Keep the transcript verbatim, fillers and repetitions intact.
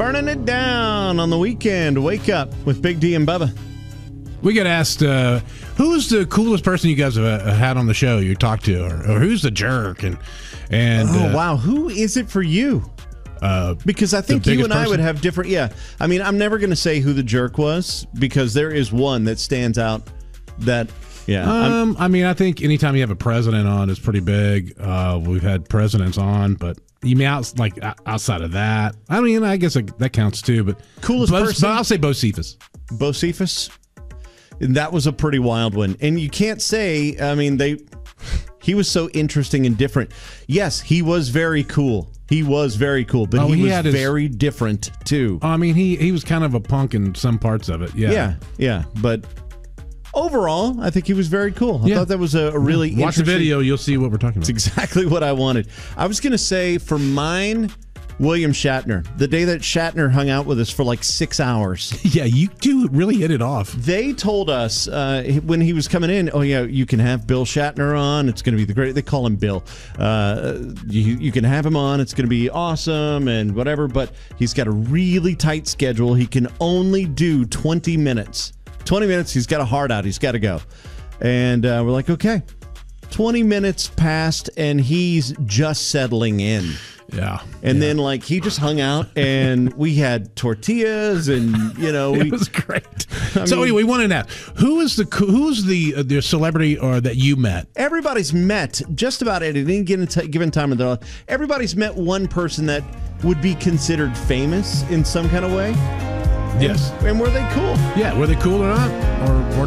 burning it down on the weekend. Wake up with Big D and Bubba. We get asked, uh, who's the coolest person you guys have uh, had on the show you talked to, or, or who's the jerk? And and oh, uh, wow. Who is it for you? Uh, because I think you and I person? would have different. Yeah. I mean, I'm never going to say who the jerk was because there is one that stands out that, yeah. Um, I mean, I think anytime you have a president on, it's pretty big. Uh, we've had presidents on, but you mean out, like outside of that, I mean, I guess that counts too. But coolest Bo, person? I'll say Bo Cephas. Bo Cephas? And that was a pretty wild one. And you can't say, I mean, they he was so interesting and different. Yes, he was very cool. He was very cool, but oh, he, he was his, very different too. I mean, he, he was kind of a punk in some parts of it. Yeah. Yeah, yeah. But overall, I think he was very cool. I yeah. thought that was a, a really yeah. Watch interesting... the video, you'll see what we're talking about. It's exactly what I wanted. I was going to say, for mine... William Shatner, the day that Shatner hung out with us for like six hours. Yeah, you do really hit it off. They told us uh, when he was coming in, oh, yeah, you can have Bill Shatner on. It's going to be the great. They call him Bill. Uh, you, you can have him on. It's going to be awesome and whatever. But he's got a really tight schedule. He can only do twenty minutes. twenty minutes, he's got a heart out. He's got to go. And uh, we're like, okay. twenty minutes passed, and he's just settling in. Yeah. And yeah. then, like, he just hung out, and we had tortillas, and, you know. We, it was great. I so, mean, anyway, we want to know, who is the who's the, uh, the celebrity or that you met? Everybody's met, just about at any given time in their life, everybody's met one person that would be considered famous in some kind of way. Yes. And, and were they cool? Yeah, were they cool or not? Or, or